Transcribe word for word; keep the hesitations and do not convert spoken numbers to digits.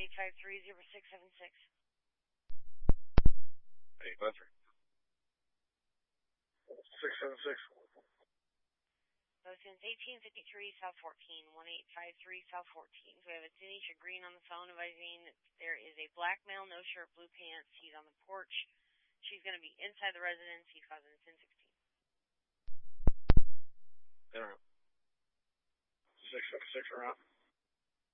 eight five three, zero six seven six. eight five three. six seven six. Since eighteen fifty-three, South fourteen, one eight five three, South fourteen. So we have a Tanisha Green on the phone advising that there is a black male, no shirt, blue pants. He's on the porch. She's going to be inside the residence. He's causing ten sixteen. I don't know. six six six around.